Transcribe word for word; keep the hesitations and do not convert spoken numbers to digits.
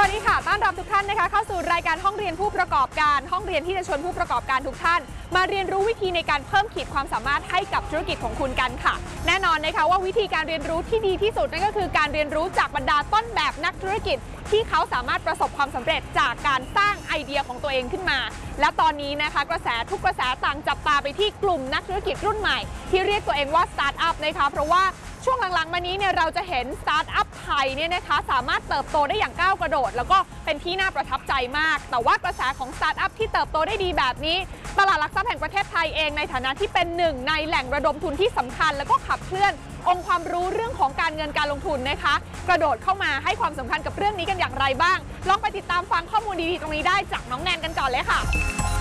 วัสดีค่ะต้อนรับทุกท่านนะคะเข้าสู่รายการห้องเรียนผู้ประกอบการห้องเรียนที่จะชวนผู้ประกอบการทุกท่านมาเรียนรู้วิธีในการเพิ่มขีดความสามารถให้กับธุรกิจของคุณกันค่ะแน่นอนนะคะว่าวิธีการเรียนรู้ที่ดีที่สุดนั่นก็คือการเรียนรู้จากบรรดาต้นแบบนักธุรกิจที่เขาสามารถประสบความสำเร็จจากการสร้างไอเดียของตัวเองขึ้นมาและตอนนี้นะคะกระแสทุกกระแสต่างจับตาไปที่กลุ่มนักธุรกิจรุ่นใหม่ที่เรียกตัวเองว่าสตาร์ทอัพนะคะเพราะว่าช่วงหลังๆมานี้เนี่ยเราจะเห็นสตาร์ทอัพไทยเนี่ยนะคะสามารถเติบโตได้อย่างก้าวกระโดดแล้วก็เป็นที่น่าประทับใจมากแต่ว่ากระแสของสตาร์ทอัพที่เติบโตได้ดีแบบนี้ตลาดหลักทรัพย์แห่งประเทศไทยเองในฐานะที่เป็นหนึ่งในแหล่งระดมทุนที่สำคัญแล้วก็ขับเคลื่อนองค์ความรู้เรื่องของการเงินการลงทุนนะคะกระโดดเข้ามาให้ความสำคัญกับเรื่องนี้กันอย่างไรบ้างลองไปติดตามฟังข้อมูลดีๆตรงนี้ได้จากน้องแนนกันก่อนเลยค่ะ